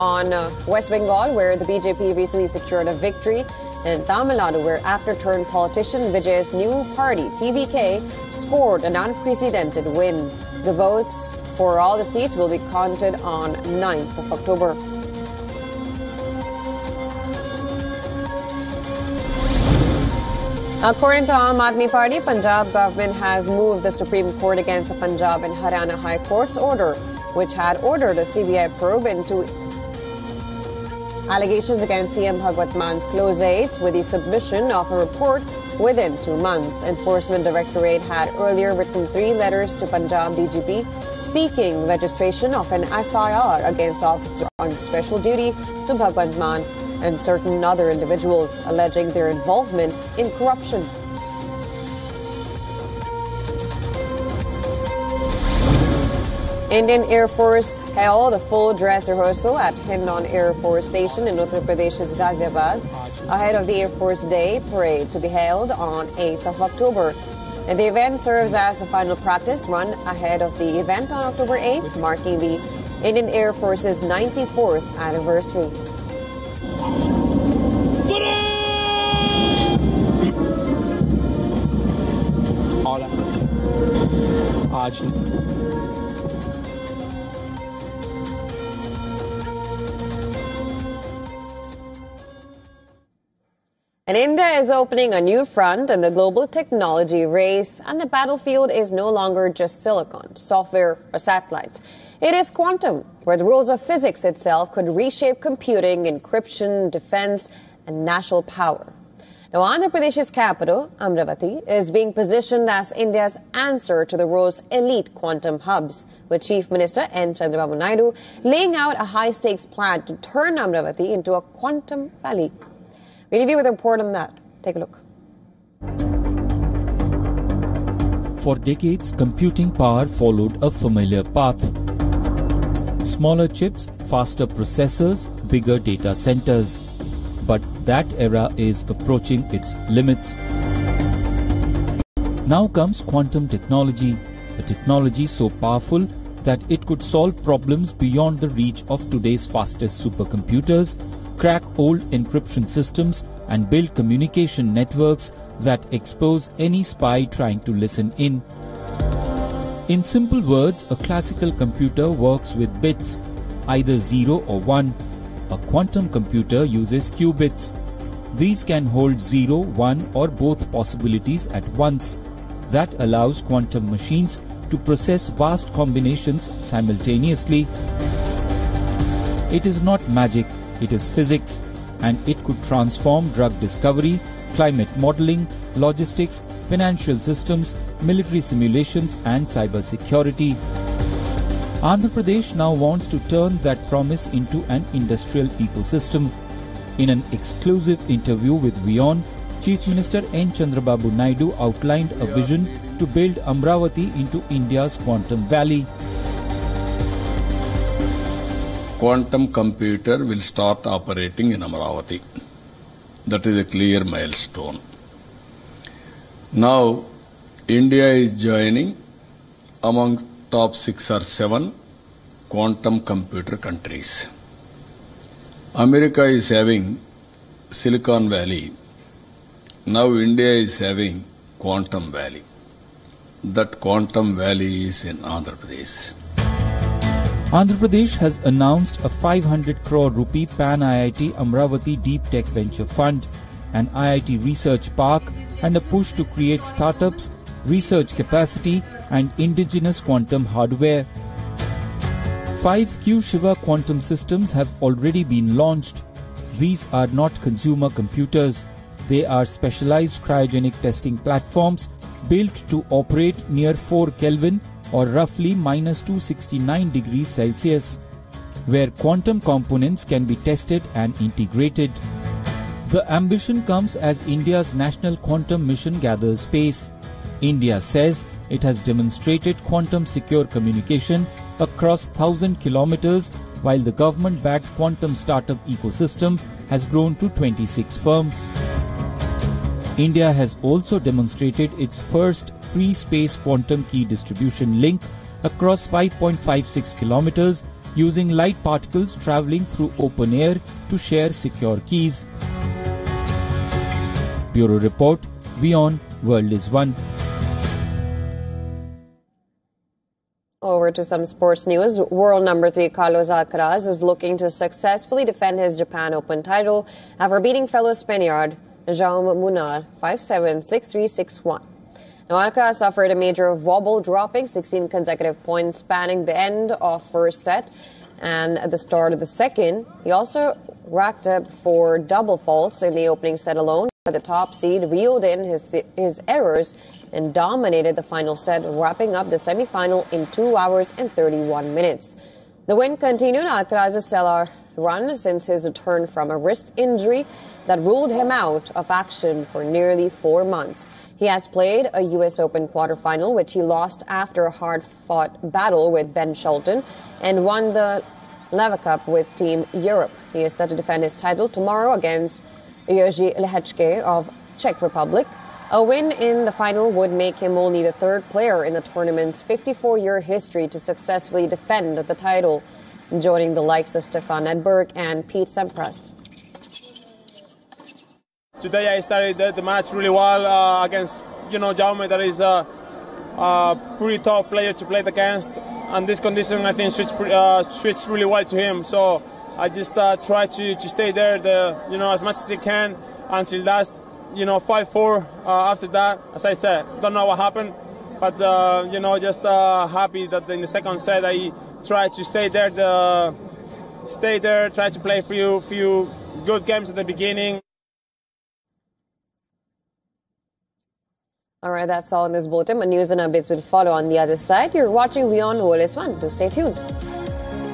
On West Bengal, where the BJP recently secured a victory, and in Tamil Nadu, where actor-turned politician Vijay's new party, TVK, scored an unprecedented win. The votes for all the seats will be counted on 9th of October. According to Aam Aadmi Party, Punjab government has moved the Supreme Court against the Punjab and Haryana High Court's order, which had ordered a CBI probe into allegations against CM Bhagwat Mann's close aides with the submission of a report within 2 months. Enforcement Directorate had earlier written 3 letters to Punjab DGP seeking registration of an FIR against officer on special duty to Bhagwat Mann and certain other individuals, alleging their involvement in corruption. Indian Air Force held a full dress rehearsal at Hindon Air Force Station in Uttar Pradesh's Ghaziabad ahead of the Air Force Day parade to be held on 8th of October. And the event serves as the final practice run ahead of the event on October 8th, marking the Indian Air Force's 94th anniversary. And India is opening a new front in the global technology race, and the battlefield is no longer just silicon, software, or satellites. It is quantum, where the rules of physics itself could reshape computing, encryption, defense, and national power. Now, Andhra Pradesh's capital, Amravati, is being positioned as India's answer to the world's elite quantum hubs, with Chief Minister N. Chandrababu Naidu laying out a high-stakes plan to turn Amravati into a quantum valley. We leave you with a report on that. Take a look. For decades, computing power followed a familiar path. Smaller chips, faster processors, bigger data centers. But that era is approaching its limits. Now comes quantum technology, a technology so powerful that it could solve problems beyond the reach of today's fastest supercomputers, crack old encryption systems, and build communication networks that expose any spy trying to listen in. In simple words, a classical computer works with bits, either 0 or 1. A quantum computer uses qubits. These can hold 0, 1 or both possibilities at once. That allows quantum machines to process vast combinations simultaneously. It is not magic. It is physics, and it could transform drug discovery, climate modeling, logistics, financial systems, military simulations, and cybersecurity. Andhra Pradesh now wants to turn that promise into an industrial ecosystem. In an exclusive interview with WION, Chief Minister N. Chandrababu Naidu outlined a vision to build Amravati into India's quantum valley. Quantum computer will start operating in Amravati. That is a clear milestone. Now, India is joining among top 6 or 7 quantum computer countries. America is having Silicon Valley. Now India is having Quantum Valley. That Quantum Valley is in Andhra Pradesh. Andhra Pradesh has announced a 500 crore rupee Pan-IIT Amravati Deep Tech Venture Fund, an IIT research park, and a push to create startups, research capacity, and indigenous quantum hardware. 5 Q-Shiva quantum systems have already been launched. These are not consumer computers. They are specialized cryogenic testing platforms built to operate near 4 Kelvin or roughly -269 degrees Celsius, where quantum components can be tested and integrated. The ambition comes as India's national quantum mission gathers pace. India says it has demonstrated quantum secure communication across 1,000 kilometers, while the government-backed quantum startup ecosystem has grown to 26 firms. India has also demonstrated its first free space quantum key distribution link across 5.56 kilometers using light particles traveling through open air to share secure keys. Bureau Report, WION, World is One. Over to some sports news. World number 3 Carlos Alcaraz is looking to successfully defend his Japan Open title after beating fellow Spaniard Jaume Munar 5-7, 6-3, 6-1. Now, Alcaraz suffered a major wobble, dropping 16 consecutive points spanning the end of first set and at the start of the second. He also racked up 4 double faults in the opening set alone. The top seed reeled in his errors and dominated the final set, wrapping up the semi-final in 2 hours and 31 minutes. The win continued Alcaraz's stellar run since his return from a wrist injury that ruled him out of action for nearly 4 months. He has played a U.S. Open quarterfinal, which he lost after a hard-fought battle with Ben Shelton, and won the Laver Cup with Team Europe. He is set to defend his title tomorrow against Jerzy Lehečka of Czech Republic. A win in the final would make him only the 3rd player in the tournament's 54-year history to successfully defend the title, joining the likes of Stefan Edberg and Pete Sampras. Today I started the match really well against, Jaume, that is a pretty tough player to play against. And this condition, I think, suits really well to him. So I just try to stay there, as much as I can until last, 5-4. After that, as I said, don't know what happened, but just happy that in the second set I tried to stay there, try to play a few good games at the beginning. All right, that's all in this bulletin. But news and updates will follow on the other side. You're watching WION World is One. Do stay tuned.